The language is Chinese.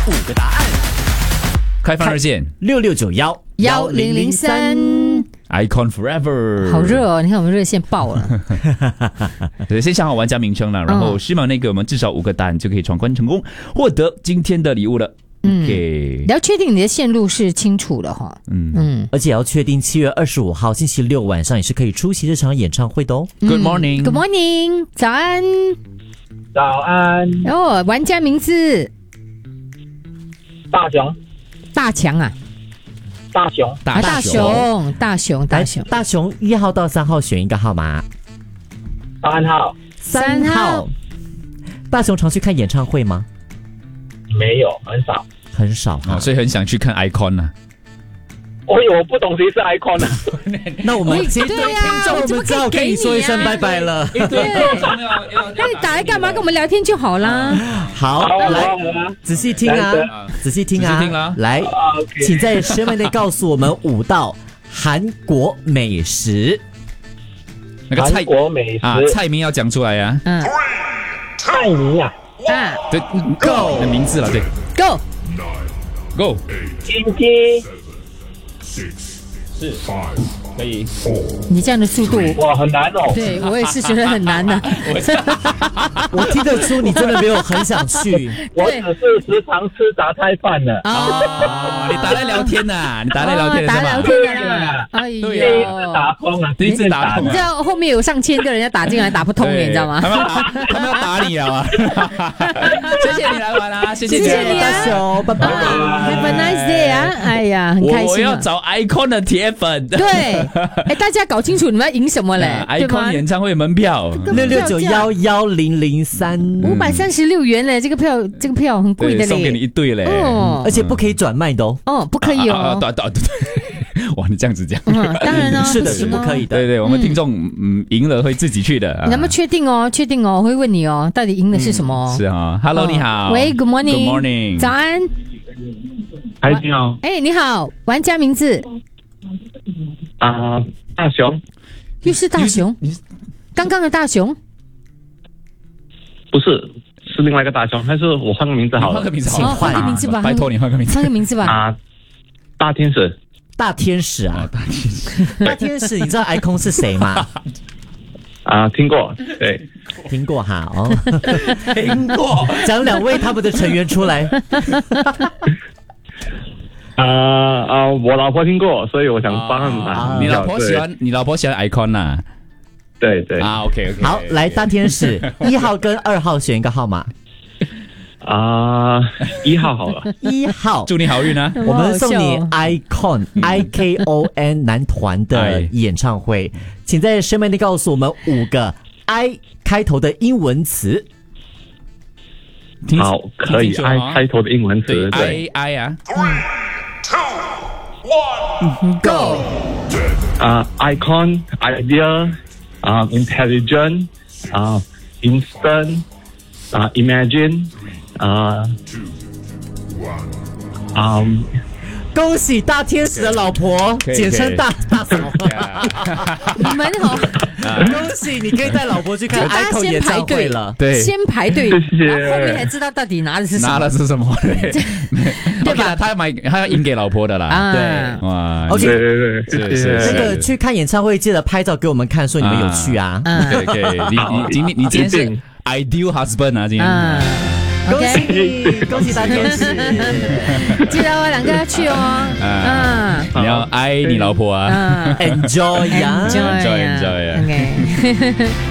5个答案。 开放热线 66911003。 Icon Forever， 好热哦！你看我们热线爆了。 对，先想好玩家名称了，然后10秒内给我们至少5个答案，就可以闯关成功，获得今天的礼物了。 你要确定你的线路是清楚的哈。 而且要确定7月25号星期六晚上也是可以出席这场演唱会的哦。 Good morning， Good morning， 早安。 早安。 哦，玩家名字大雄。 大强啊。 大雄大雄1号到3号选一个号码。 3号。 3号。 大雄常去看演唱会吗？ 没有，很少。 所以很想去看 Icon 啊。 我不懂谁是 Icon 啊。 那我们听众，我们只好跟你说一声拜拜了。 那你打来干嘛？跟我们聊天就好啦。 好，来仔细听啊，仔细听啊，来，请在10秒内告诉我们5道韩国美食。 那个韩国美食菜名要讲出来呀。 菜名啊。 对 ，Go 的名字了，对 ，Go， 金鸡。 是可以。 你这样的速度， 哇，很难哦。 对我也是觉得很难的。 我听得出你真的没有很想去。 我只是时常吃杂菜饭的。 你打来聊天呐？你打来聊天的是吧？ 打聊天的啦。哎呦， 第一次打通啊， 第一次打通。 你知道后面有上千个人要打进来打不通，你知道吗？ 他们要打你啊！谢谢你来玩啊！谢谢你， 大雄，拜拜 ，Have a nice day 啊！哎呀，很开心。 我要找 Icon 的铁粉。 对，大家搞清楚你们要赢什么嘞 ？Icon 演唱会门票 6691103536 元嘞，这个票很贵的嘞， 送给你一对嘞， 而且不可以转卖的哦。 不可以哦。 对。哇，你这样子讲， 当然了， 是的，是不可以的。 对，我们听众赢了会自己去的。 你能不能确定哦？我会问你哦，到底赢的是什么？ 是啊 ，Hello， 你好。 喂 ，Good morning， Good morning， 早安。 嗨，你好。 你好，玩家名字大雄。 又是大雄，刚刚的大雄。 不是，是另外一个大雄，还是我换个名字好了？ 换个名字好了，换个名字吧， 拜托你换个名字。 换个名字吧。 大天使。 大天使啊，大天使，你知道 Icon 是谁吗？ 听过，对， 听过哈哦，听过，讲2位他们的成员出来。 我老婆听过，所以我想帮他们打。 你老婆喜欢 Icon 呐？ 对。 OK。 好，来大天使1号跟2号选一个号码。 1号好了。 1号， 祝你好运啊！ 我们送你 ICON 男团的演唱会，请在10秒内告诉我们5个 I 开头的英文词。 好，可以 I 开头的英文词。 对 I 啊。 Go。 Icon, idea, intelligent, instant, imagine, 恭喜大天使的老婆，简称大嫂。 你们好， 恭喜你可以带老婆去看 Icon 演唱会了。 对， 先排队，然后后面才知道到底拿的是什么。 对吧？他要赢给老婆的啦。 对， 哇 ，OK， 对， 那个去看演唱会记得拍照给我们看，说你们有去啊。 可以，你今天是 ideal husband 啊，今天。 恭喜你，恭喜大天使！ 记得我2个要去哦。 你要爱你老婆啊。 Enjoy 呀 ，Enjoy。 OK。